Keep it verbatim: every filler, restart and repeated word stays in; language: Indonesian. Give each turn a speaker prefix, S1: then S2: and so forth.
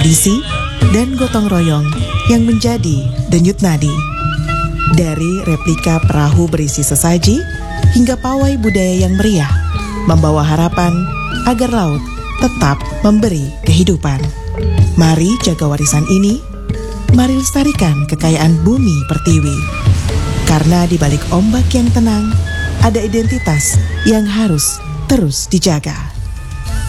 S1: tradisi, dan gotong royong yang menjadi denyut nadi. Dari replika perahu berisi sesaji hingga pawai budaya yang meriah, membawa harapan agar laut tetap memberi kehidupan. Mari jaga warisan ini, mari lestarikan kekayaan bumi pertiwi. Karena di balik ombak yang tenang, ada identitas yang harus terus dijaga.